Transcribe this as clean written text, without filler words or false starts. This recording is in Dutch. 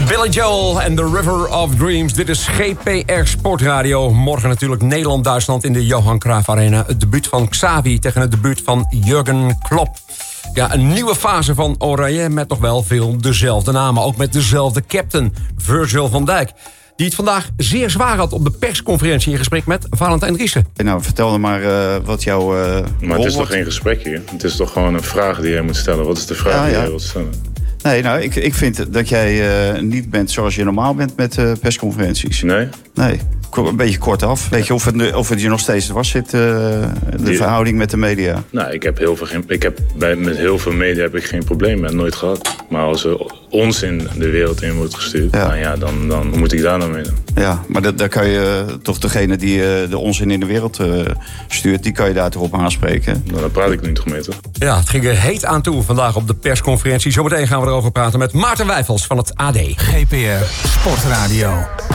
Billy Joel en The River of Dreams. Dit is GPR Sportradio. Morgen natuurlijk Nederland-Duitsland in de Johan Cruijff Arena. Het debuut van Xavi tegen het debuut van Jurgen Klopp. Ja, een nieuwe fase van Oranje met nog wel veel dezelfde namen. Ook met dezelfde captain, Virgil van Dijk. Die het vandaag zeer zwaar had op de persconferentie in gesprek met Valentijn Driessen. Nou, vertel dan maar wat jouw Maar het is toch geen gesprek hier? Het is toch gewoon een vraag die jij moet stellen? Wat is de vraag die jij wilt stellen? Nee, nou, ik vind dat jij niet bent zoals je normaal bent met persconferenties. Nee? Nee, een beetje kortaf. Weet je of het je nog steeds dwars zit, de verhouding met de media? Nou, met heel veel media heb ik geen probleem met, nooit gehad. Maar als er onzin de wereld in wordt gestuurd, dan moet ik daar dan mee doen. Ja, maar daar kan je toch degene die de onzin in de wereld stuurt, die kan je daar toch op aanspreken? Nou, daar praat ik nu toch mee, toch? Ja, het ging er heet aan toe vandaag op de persconferentie. Zometeen gaan we erover praten met Maarten Wijfels van het AD. GPR Sportradio.